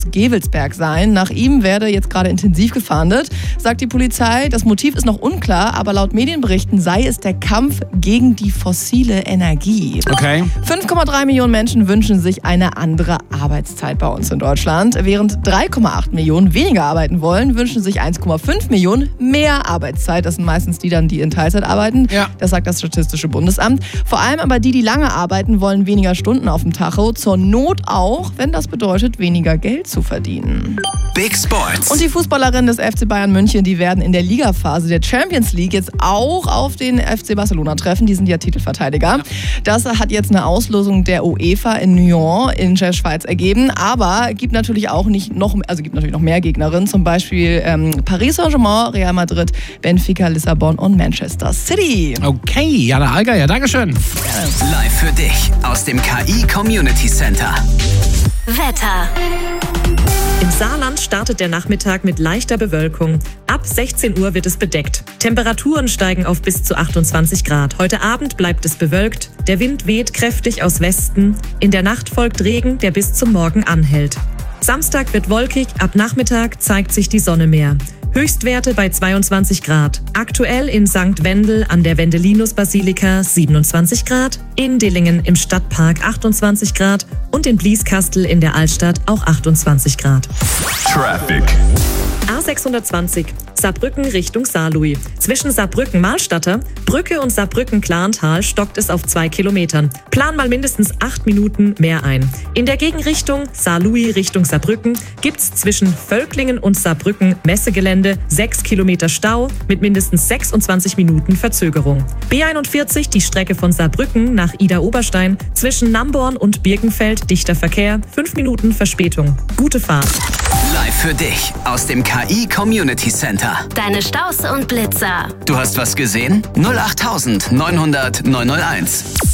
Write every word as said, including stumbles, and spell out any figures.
Gevelsberg sein. Nach ihm werde jetzt gerade intensiv gefahndet, sagt die Polizei. Das Motiv ist noch unklar, aber laut Medienberichten sei es der Kampf gegen die fossile Energie. Okay. fünf Komma drei Millionen Menschen wünschen sich eine andere Arbeitszeit bei uns in Deutschland. Während drei Komma acht Millionen weniger arbeiten wollen, wünschen sich eins Komma fünf Millionen mehr Arbeitszeit. Das sind meistens die dann, die in Teilzeit arbeiten. Ja. Das sagt das Statistische Bundesamt. Vor allem aber die, die lange arbeiten, wollen weniger Stunden auf dem Tacho. Zur Not auch, wenn das bedeutet, weniger Geld zu verdienen. Big Sports. Und die Fußballerinnen des F C Bayern München, die werden in der Ligaphase der Champions League jetzt auch auf den F C Barcelona treffen. Die sind ja Titelverteidiger. Das hat jetzt eine Auslosung der UEFA in Nyon in der Schweiz ergeben. Aber gibt natürlich auch nicht noch, also gibt natürlich noch mehr Gegnerinnen. Zum Beispiel ähm, Paris Saint-Germain, Real Madrid, Benfica, Lissabon und Manchester City. Okay, Jana Allgeier, Dankeschön. Live für dich aus dem K I Community Center. Wetter. Im Saarland startet der Nachmittag mit leichter Bewölkung. Ab sechzehn Uhr wird es bedeckt. Temperaturen steigen auf bis zu achtundzwanzig Grad. Heute Abend bleibt es bewölkt. Der Wind weht kräftig aus Westen. In der Nacht folgt Regen, der bis zum Morgen anhält. Samstag wird wolkig, ab Nachmittag zeigt sich die Sonne mehr. Höchstwerte bei zweiundzwanzig Grad. Aktuell in Sankt Wendel an der Wendelinus-Basilika siebenundzwanzig Grad, in Dillingen im Stadtpark achtundzwanzig Grad und in Blieskastel in der Altstadt auch achtundzwanzig Grad. Traffic. A sechshundertzwanzig, Saarbrücken Richtung Saarlouis. Zwischen Saarbrücken-Malstatter, Brücke und Saarbrücken-Klarental stockt es auf zwei Kilometern. Plan mal mindestens acht Minuten mehr ein. In der Gegenrichtung Saarlouis Richtung Saarbrücken gibt's zwischen Völklingen und Saarbrücken Messegelände sechs Kilometer Stau mit mindestens sechsundzwanzig Minuten Verzögerung. B einundvierzig, die Strecke von Saarbrücken nach Ida-Oberstein, zwischen Namborn und Birkenfeld dichter Verkehr, fünf Minuten Verspätung. Gute Fahrt. Live für dich aus dem K I Community Center. Deine Staus und Blitzer. Du hast was gesehen? null acht neunhundert neunhunderт neunhunderteins.